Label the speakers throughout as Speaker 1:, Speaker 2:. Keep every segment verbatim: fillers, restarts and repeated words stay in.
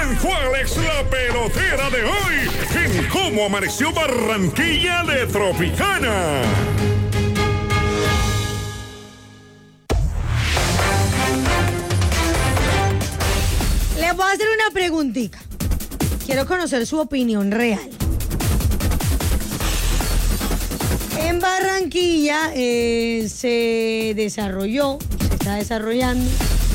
Speaker 1: ¿Saben cuál es la pelotera de hoy? En cómo amaneció Barranquilla de Tropicana.
Speaker 2: Les voy a hacer una preguntita. Quiero conocer su opinión real. En Barranquilla eh, se desarrolló, se está desarrollando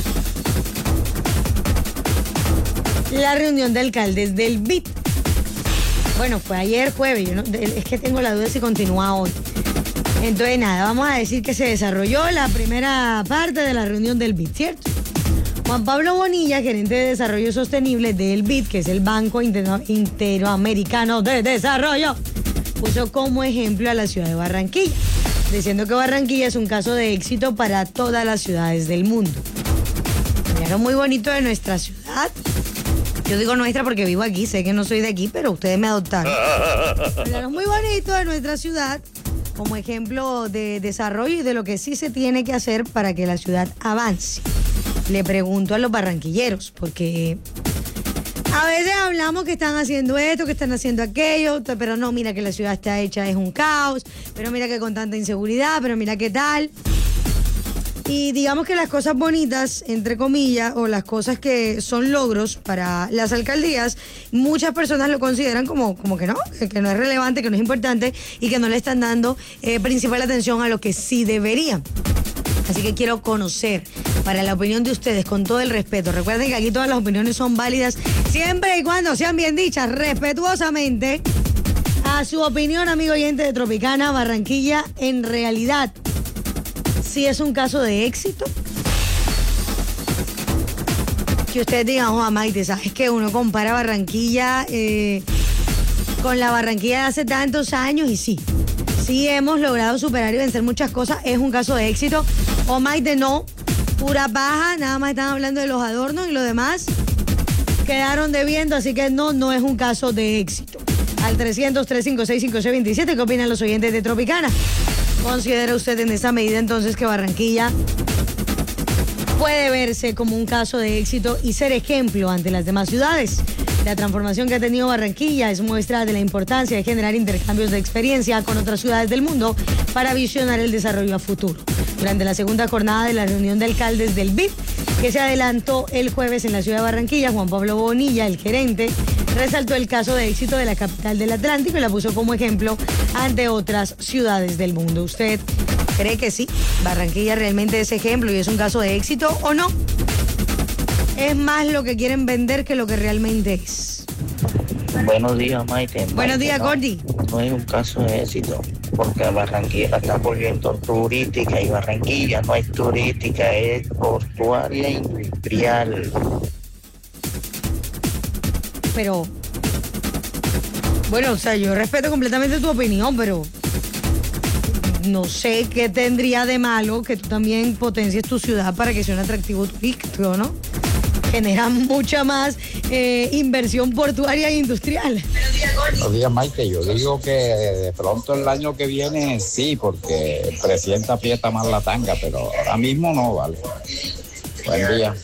Speaker 2: la reunión de alcaldes del B I D. Bueno, fue ayer jueves, yo no, es que tengo la duda si continúa hoy. Entonces nada, vamos a decir que se desarrolló la primera parte de la reunión del B I D, ¿cierto? Juan Pablo Bonilla, gerente de Desarrollo Sostenible del B I D, que es el Banco Inter- Interamericano de Desarrollo, puso como ejemplo a la ciudad de Barranquilla, diciendo que Barranquilla es un caso de éxito para todas las ciudades del mundo. Hablaron muy bonito de nuestra ciudad. Yo digo nuestra porque vivo aquí, sé que no soy de aquí, pero ustedes me adoptaron. Hablaron muy bonito de nuestra ciudad como ejemplo de desarrollo y de lo que sí se tiene que hacer para que la ciudad avance. Le pregunto a los barranquilleros, porque a veces hablamos que están haciendo esto, que están haciendo aquello, pero no, mira que la ciudad está hecha, es un caos, pero mira que con tanta inseguridad, pero mira qué tal. Y digamos que las cosas bonitas, entre comillas, o las cosas que son logros para las alcaldías, muchas personas lo consideran como, como que no, que, que no es relevante, que no es importante y que no le están dando eh, principal atención a lo que sí deberían. Así que quiero conocer, para la opinión de ustedes, con todo el respeto. Recuerden que aquí todas las opiniones son válidas, siempre y cuando sean bien dichas, respetuosamente. A su opinión, amigo oyente de Tropicana, Barranquilla, en realidad, ¿sí es un caso de éxito? Que ustedes digan, oh, Maite, ¿sabes que uno compara Barranquilla eh, con la Barranquilla de hace tantos años? Y sí, sí hemos logrado superar y vencer muchas cosas. Es un caso de éxito. O Maite, no, pura paja, nada más están hablando de los adornos y lo demás quedaron debiendo, así que no, no es un caso de éxito. Al trescientos, trescientos cincuenta y seis, cincuenta y seis veintisiete, ¿qué opinan los oyentes de Tropicana? ¿Considera usted en esa medida entonces que Barranquilla puede verse como un caso de éxito y ser ejemplo ante las demás ciudades? La transformación que ha tenido Barranquilla es muestra de la importancia de generar intercambios de experiencia con otras ciudades del mundo para visionar el desarrollo a futuro. Durante la segunda jornada de la reunión de alcaldes del B I D, que se adelantó el jueves en la ciudad de Barranquilla, Juan Pablo Bonilla, el gerente, resaltó el caso de éxito de la capital del Atlántico y la puso como ejemplo ante otras ciudades del mundo. ¿Usted cree que sí? ¿Barranquilla realmente es ejemplo y es un caso de éxito o no? Es más lo que quieren vender que lo que realmente es.
Speaker 3: Buenos días, Maite.
Speaker 2: Buenos días,
Speaker 3: no,
Speaker 2: Gordy.
Speaker 3: No es un caso de éxito, porque Barranquilla la está volviendo turística y Barranquilla no es turística, es portuaria industrial.
Speaker 2: Pero, bueno, o sea, yo respeto completamente tu opinión, pero no sé qué tendría de malo que tú también potencies tu ciudad para que sea un atractivo turístico, ¿no? Genera mucha más eh, inversión portuaria e industrial.
Speaker 4: Buenos días, Maite. Yo digo que de pronto el año que viene sí, porque el presidente aprieta más la tanga, pero ahora mismo no, vale. Buen día.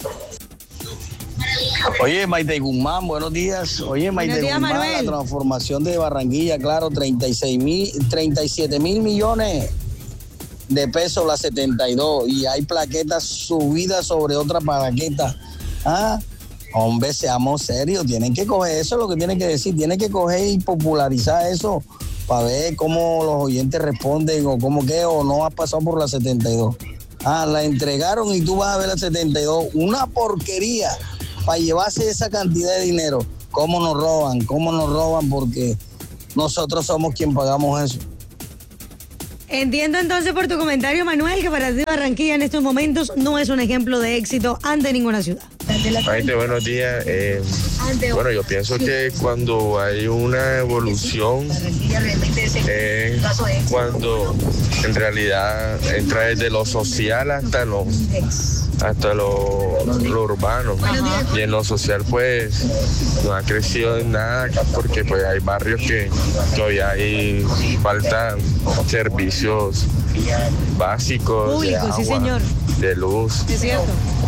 Speaker 5: Oye, Maite Guzmán, buenos días. Oye, Maite
Speaker 2: Buenos días,
Speaker 5: Guzmán,
Speaker 2: Manuel.
Speaker 5: la transformación de Barranquilla, claro, treinta y seis mil, treinta y siete mil millones de pesos la setenta y dos y hay plaquetas subidas sobre otra plaqueta. Ah, hombre, seamos serios, tienen que coger eso, es lo que tienen que decir, tienen que coger y popularizar eso para ver cómo los oyentes responden o cómo que o no ha pasado por la setenta y dos. Ah, la entregaron y tú vas a ver la setenta y dos, una porquería para llevarse esa cantidad de dinero. ¿Cómo nos roban? ¿Cómo nos roban? Porque nosotros somos quien pagamos eso.
Speaker 2: Entiendo entonces por tu comentario, Manuel, que para ti Barranquilla en estos momentos no es un ejemplo de éxito ante ninguna ciudad.
Speaker 6: Maite, buenos días. Eh, bueno, yo pienso que cuando hay una evolución eh, cuando en realidad entra desde lo social hasta lo hasta lo, lo urbano. Y en lo social pues no ha crecido en nada porque pues hay barrios que todavía hay falta servicios básicos
Speaker 2: Público,
Speaker 6: de agua,
Speaker 2: sí, señor.
Speaker 6: de luz.
Speaker 2: Es cierto.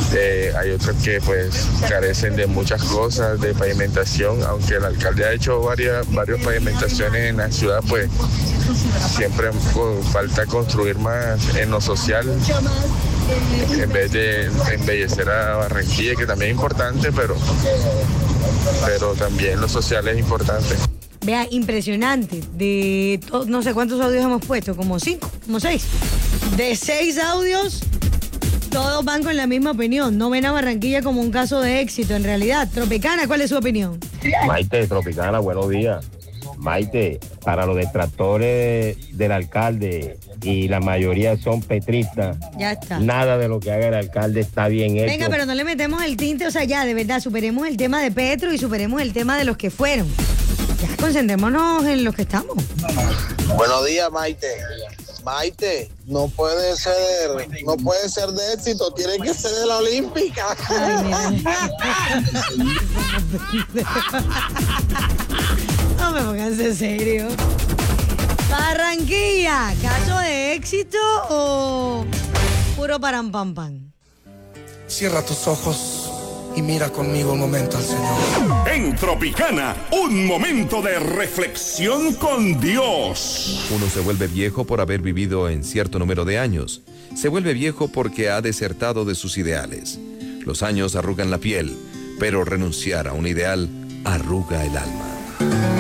Speaker 6: Eh, hay otros que pues carecen de muchas cosas, de pavimentación, aunque el alcalde ha hecho varias varias pavimentaciones en la ciudad, pues siempre pues, falta construir más en lo social en vez de embellecer a Barranquilla, que también es importante, pero, pero también lo social es importante.
Speaker 2: Vea, impresionante. De to- no sé cuántos audios hemos puesto, como cinco, como seis. De seis audios, todos van con la misma opinión. No ven a Barranquilla como un caso de éxito en realidad. Tropicana, ¿cuál es su opinión?
Speaker 7: Maite, Tropicana, buenos días. Maite, para los detractores del alcalde, y la mayoría son petristas,
Speaker 2: Ya está.
Speaker 7: nada de lo que haga el alcalde está bien hecho.
Speaker 2: Venga, pero no le metemos el tinte, o sea, ya, de verdad, superemos el tema de Petro y superemos el tema de los que fueron. Ya, concentrémonos en los que estamos.
Speaker 5: Buenos días, Maite. Maite, no puede ser, no puede ser de éxito, tiene que ser de la Olímpica.
Speaker 2: Ay, no me pónganse serio. Barranquilla, ¿caso de éxito o puro param pam pam?
Speaker 8: Cierra tus ojos y mira conmigo un momento al Señor.
Speaker 1: En Tropicana, un momento de reflexión con Dios.
Speaker 9: Uno se vuelve viejo por haber vivido en cierto número de años. Se vuelve viejo porque ha desertado de sus ideales. Los años arrugan la piel, pero renunciar a un ideal arruga el alma.